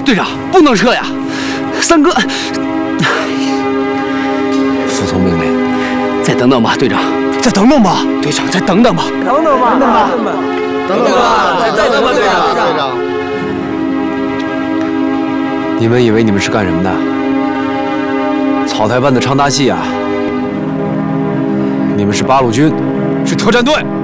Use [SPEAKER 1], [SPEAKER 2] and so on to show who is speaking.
[SPEAKER 1] 队长，不能撤呀！三哥，
[SPEAKER 2] 服从命令。
[SPEAKER 1] 再等等吧，队长。
[SPEAKER 2] 再等等吧，
[SPEAKER 1] 队长，再等等吧。
[SPEAKER 3] 等等吧，
[SPEAKER 2] 等等吧，再等吧，队长。你们以为你们是干什么的？草台班的昌大系啊！你们是八路军，是特战队。